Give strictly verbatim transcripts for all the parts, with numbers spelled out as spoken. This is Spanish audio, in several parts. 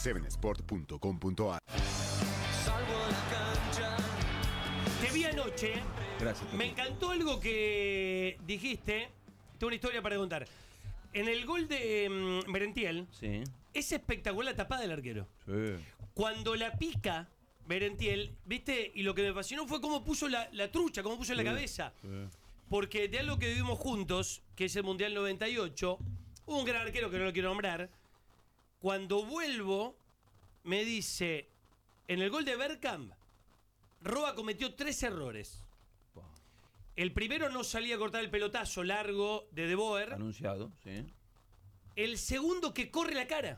seven sport punto com punto a r. Salvo la cancha. Te vi anoche. Gracias. Me encantó algo que dijiste. Tengo una historia para contar. En el gol de um, Merentiel, Sí. es espectacular la tapada del arquero. Sí. Cuando la pica Merentiel, ¿viste? Y lo que me fascinó fue cómo puso la, la trucha, cómo puso Sí. la cabeza. Sí. Porque de algo que vivimos juntos, que es el Mundial noventa y ocho, hubo un gran arquero que no lo quiero nombrar. Cuando vuelvo, me dice, en el gol de Bergkamp, Roa cometió tres errores. Wow. El primero no salía a cortar el pelotazo largo de De Boer. Anunciado, sí. El segundo que corre la cara.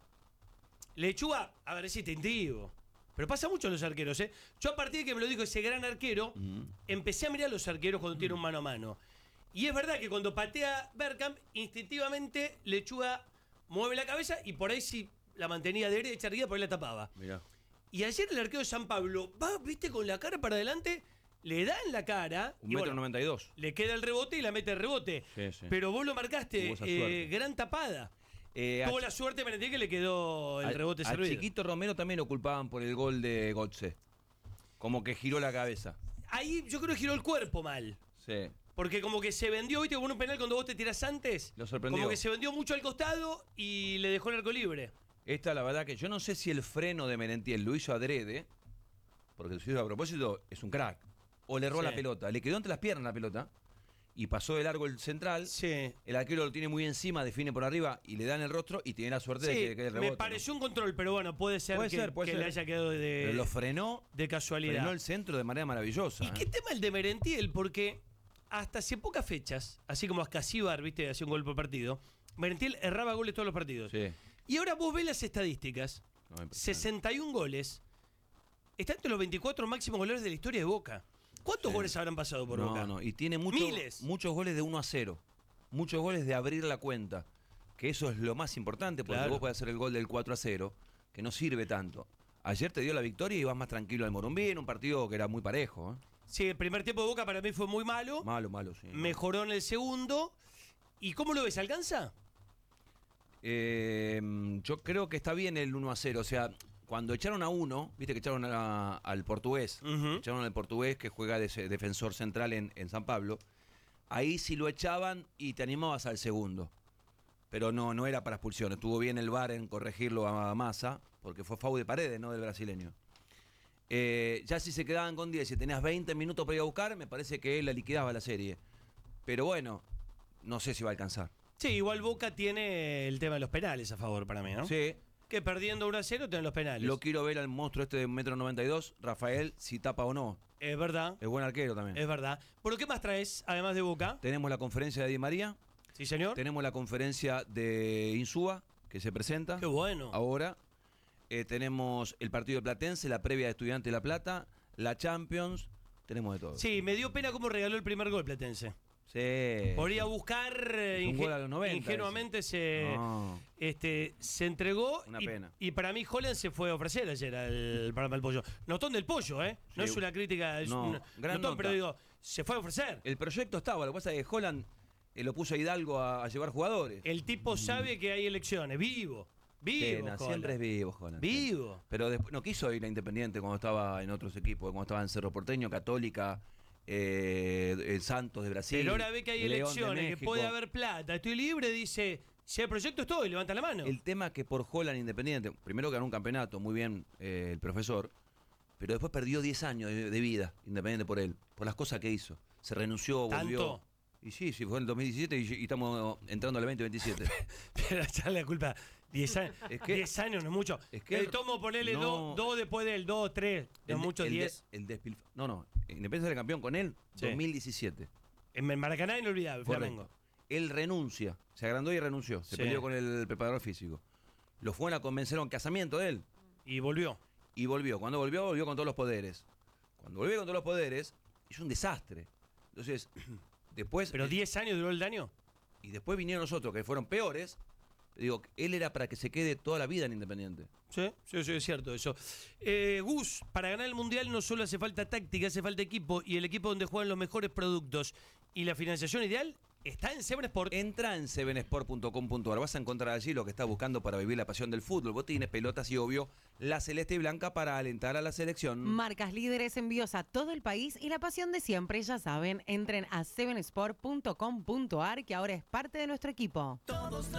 Lechuga, a ver, es instintivo. Pero pasa mucho a los arqueros, ¿eh? Yo a partir de que me lo dijo ese gran arquero, Mm. empecé a mirar a los arqueros cuando tienen un mano a mano. Y es verdad que cuando patea Bergkamp, instintivamente Lechuga mueve la cabeza y por ahí sí la mantenía derecha, arriba, por ahí la tapaba. Mirá. Y ayer el arquero de San Pablo va, viste, con la cara para adelante, le da en la cara. Un y metro bueno, noventa y dos. le queda el rebote y la mete el rebote. Sí, sí. Pero vos lo marcaste, Tuvo esa eh, suerte. gran tapada. Eh, Tuvo a- la suerte Merentiel que le quedó el a- rebote a servido. Chiquito Romero también lo culpaban por el gol de Gotze. Como que giró la cabeza. Ahí yo creo que giró el cuerpo mal. Sí. Porque como que se vendió, viste, como un penal cuando vos te tirás antes. Lo sorprendió. Como que se vendió mucho al costado y le dejó el arco libre. Esta, la verdad, que yo no sé si el freno de Merentiel lo hizo adrede, porque si lo hizo a propósito, es un crack. O le erró Sí. la pelota. Le quedó entre las piernas la pelota y pasó de largo el central. Sí. El arquero lo tiene muy encima, define por arriba y le da en el rostro y tiene la suerte de Sí, que le quede el rebote. me pareció un control, pero bueno, puede ser Puede que, ser, puede que ser. le haya quedado de, Pero lo frenó, de casualidad. frenó el centro de manera maravillosa. ¿Y ¿eh? qué tema el de Merentiel? Porque hasta hace pocas fechas, así como Ascasíbar, viste, hacía un gol por partido, Merentiel erraba goles todos los partidos. Sí. Y ahora vos ves las estadísticas, No, impresionante. sesenta y un goles, está entre los veinticuatro máximos goleadores de la historia de Boca. ¿Cuántos Sí. goles habrán pasado por no, Boca? No, y tiene mucho- Miles. muchos goles de uno a cero. Muchos goles de abrir la cuenta. Que eso es lo más importante, porque Claro. vos podés hacer el gol del cuatro a cero, que no sirve tanto. Ayer te dio la victoria y vas más tranquilo al Morumbí, en un partido que era muy parejo. ¿eh? Sí, el primer tiempo de Boca para mí fue muy malo. Malo, malo, sí. Mejoró en el segundo. ¿Y cómo lo ves? ¿Alcanza? Eh, yo creo que está bien el uno a cero. O sea, cuando echaron a uno, viste que echaron a- al portugués, Ujú. echaron al portugués que juega de ese defensor central en, en San Pablo. Ahí sí lo echaban y te animabas al segundo. Pero no, no era para expulsión. Estuvo bien el V A R en corregirlo a Massa, porque fue foul de Paredes, no del brasileño. Eh, ya si se quedaban con diez y tenías veinte minutos para ir a buscar, me parece que él la liquidaba la serie. Pero bueno, no sé si va a alcanzar. Sí, igual Boca tiene el tema de los penales a favor para mí, ¿no? Sí, Que perdiendo uno a cero tienen los penales. lo quiero ver al monstruo este de un metro noventa y dos, Rafael, si tapa o no. Es verdad, Es buen arquero también. es verdad. ¿Pero qué más traes, además de Boca? Tenemos la conferencia de Di María, Sí, señor. tenemos la conferencia de Insúa, que se presenta. Qué bueno. Ahora. Eh, tenemos el partido de Platense, la previa de Estudiantes de La Plata, la Champions, tenemos de todo. Sí, me dio pena cómo regaló el primer gol Platense. Sí. Podría buscar eh, Es un inge- gol a los noventa ingenuamente ese. se, No. este, se entregó Una y, pena. y para mí Holland se fue a ofrecer ayer al programa del pollo. Notón del pollo, ¿eh? No Sí. es una crítica, es No, un gran notón, nota. pero digo, se fue a ofrecer. El proyecto estaba, lo que pasa es que Holland eh, lo puso a Hidalgo a, a llevar jugadores. El tipo sabe que hay elecciones, vivo, vivo. Pena, Holland. siempre es vivo, Holland. Vivo. Pero después no quiso ir a Independiente cuando estaba en otros equipos, cuando estaba en Cerro Porteño, Católica, eh, el Santos de Brasil. Pero ahora ve que hay León de elecciones, que México. puede haber plata. Estoy libre, dice, si hay proyecto estoy, levanta la mano. El tema que por Holland Independiente, primero ganó un campeonato, muy bien eh, el profesor, pero después perdió diez años de, de vida Independiente por él, por las cosas que hizo. Se renunció, volvió. ¿Tanto? Y sí, sí, fue en el dos mil diecisiete y, y estamos entrando al veinte veintisiete. Pero echarle la culpa. diez años, Es que- diez años no es mucho. es que- el tomo ponerle no. dos dos después del dos, tres. No es mucho, el de- diez. El despilf- No, no, Independiente era campeón con él, Sí. dos mil diecisiete. En el Maracaná inolvidable, Flamengo. Correcto. Él renuncia, se agrandó y renunció, se Sí. peleó con el preparador físico. Lo fueron a convencer a un casamiento de él Y volvió. y volvió. Cuando volvió, volvió con todos los poderes. Cuando volvió con todos los poderes, hizo un desastre. Entonces, después... ¿Pero diez años duró el daño? Y después vinieron los otros que fueron peores. Digo, él era para que se quede toda la vida en Independiente. Sí, sí, sí, es cierto eso. Eh, Gus, para ganar el Mundial no solo hace falta táctica, hace falta equipo. Y el equipo donde juegan los mejores productos y la financiación ideal está en Seven Sport. Entra en seven sport punto com punto a r. Vas a encontrar allí lo que estás buscando para vivir la pasión del fútbol. Botines, pelotas y, obvio, la celeste y blanca para alentar a la selección. Marcas líderes, envíos a todo el país y la pasión de siempre, ya saben, entren a seven sport punto com punto a r, que ahora es parte de nuestro equipo.